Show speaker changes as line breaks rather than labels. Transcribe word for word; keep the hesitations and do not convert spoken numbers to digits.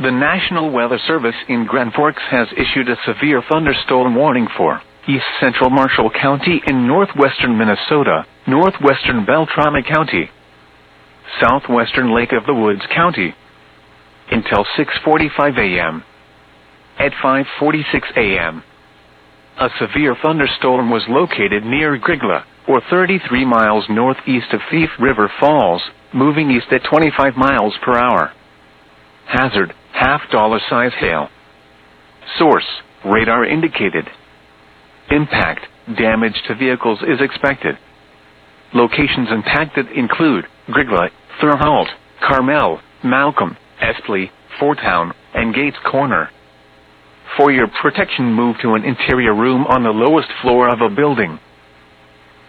The National Weather Service in Grand Forks has issued a severe thunderstorm warning for east central Marshall County in northwestern Minnesota, northwestern Beltrami County, southwestern Lake of the Woods County, until six forty-five a m At five forty-six a m, a severe thunderstorm was located near Grygla, or thirty-three miles northeast of Thief River Falls, moving east at twenty-five miles per hour. Hazard, half dollar size hail. Source, radar indicated. Impact, damage to vehicles is expected. Locations impacted include Grygla, Thurholt, Carmel, Malcolm, Espley, Fortown, and Gates Corner. For your protection, move to an interior room on the lowest floor of a building.